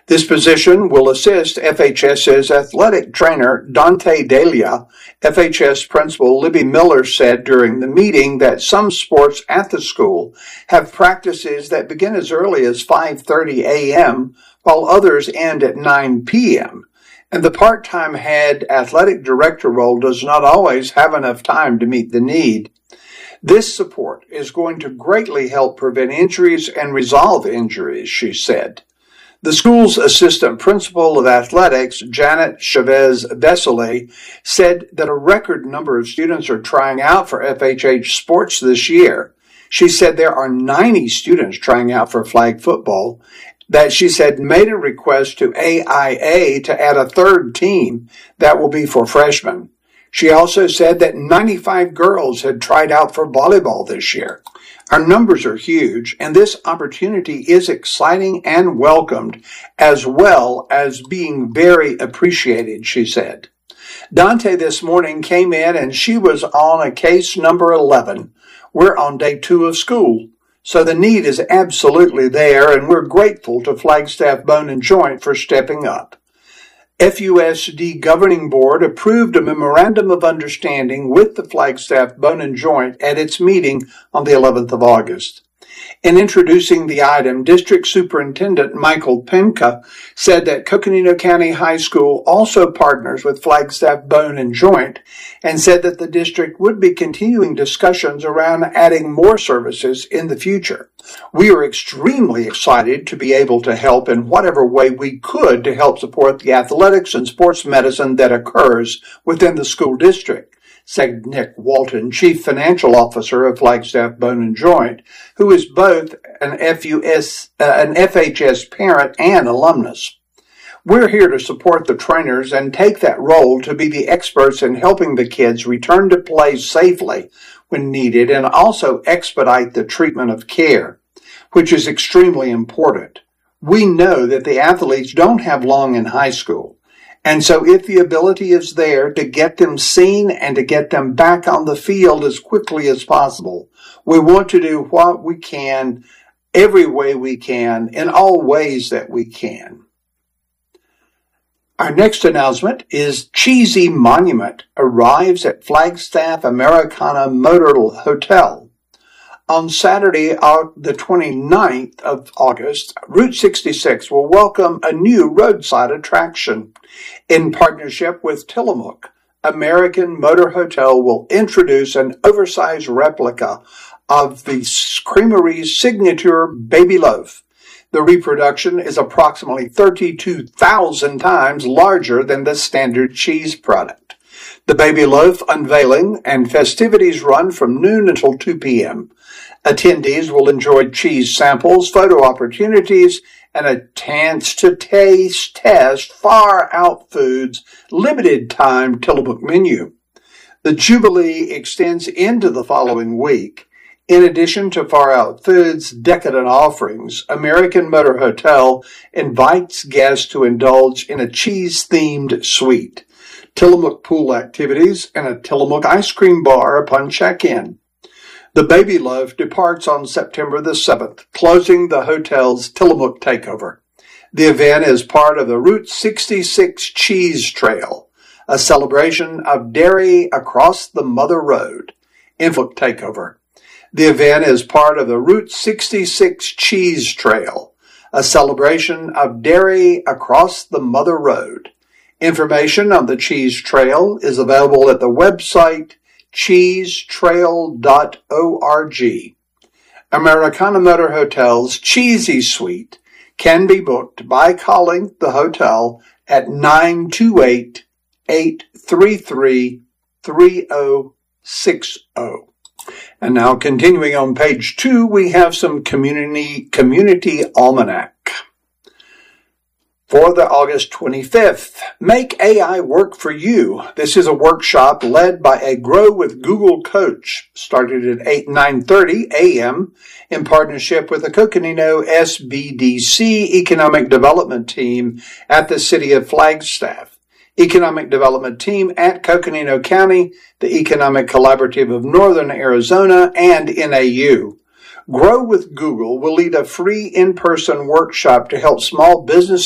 This position will assist FHS's athletic trainer Dante Delia. FHS Principal Libby Miller said during the meeting that some sports at the school have practices that begin as early as 5:30 a.m., while others end at 9 p.m., and the part-time head athletic director role does not always have enough time to meet the need. This support is going to greatly help prevent injuries and resolve injuries, she said. The school's assistant principal of athletics, Janet Chavez Vesely, said that a record number of students are trying out for FHH sports this year. She said there are 90 students trying out for flag football, that she said made a request to AIA to add a third team that will be for freshmen. She also said that 95 girls had tried out for volleyball this year. Our numbers are huge, and this opportunity is exciting and welcomed, as well as being very appreciated, she said. Dante this morning came in, and she was on a case number 11. We're on day 2 of school, so the need is absolutely there, and we're grateful to Flagstaff Bone and Joint for stepping up. FUSD Governing Board approved a memorandum of understanding with the Flagstaff Bone and Joint at its meeting on the 11th of August. In introducing the item, District Superintendent Michael Penka said that Coconino County High School also partners with Flagstaff Bone and Joint and said that the district would be continuing discussions around adding more services in the future. We are extremely excited to be able to help in whatever way we could to help support the athletics and sports medicine that occurs within the school district, said Nick Walton, Chief Financial Officer of Flagstaff Bone and Joint, who is both an FHS parent and alumnus. We're here to support the trainers and take that role to be the experts in helping the kids return to play safely when needed and also expedite the treatment of care, which is extremely important. We know that the athletes don't have long in high school. And so if the ability is there to get them seen and to get them back on the field as quickly as possible, we want to do what we can, every way we can, in all ways that we can. Our next announcement is Cheesy Monument arrives at Flagstaff Americana Motor Hotel. On Saturday, the 29th of August, Route 66 will welcome a new roadside attraction. In partnership with Tillamook, American Motor Hotel will introduce an oversized replica of the Creamery's signature Baby Loaf. The reproduction is approximately 32,000 times larger than the standard cheese product. The Baby Loaf unveiling and festivities run from noon until 2 p.m. Attendees will enjoy cheese samples, photo opportunities, and a chance to test Far Out Foods' limited-time Tillamook menu. The Jubilee extends into the following week. In addition to Far Out Foods' decadent offerings, American Motor Hotel invites guests to indulge in a cheese-themed suite, Tillamook pool activities, and a Tillamook ice cream bar upon check-in. The Baby Loaf departs on September the 7th, closing the hotel's Tillamook takeover. The event is part of the Route 66 Cheese Trail, a celebration of dairy across the Mother Road. Tillamook takeover. The event is part of the Route 66 Cheese Trail, a celebration of dairy across the Mother Road. Information on the Cheese Trail is available at the website cheesetrail.org. Americana Motor Hotel's Cheesy Suite can be booked by calling the hotel at 928-833-3060. And now continuing on page 2, we have some Community Almanac. For the August 25th, Make AI Work for You. This is a workshop led by a Grow with Google coach, started at 9:30 a.m. in partnership with the Coconino SBDC Economic Development Team at the City of Flagstaff, Economic Development Team at Coconino County, the Economic Collaborative of Northern Arizona, and NAU. Grow with Google will lead a free in-person workshop to help small business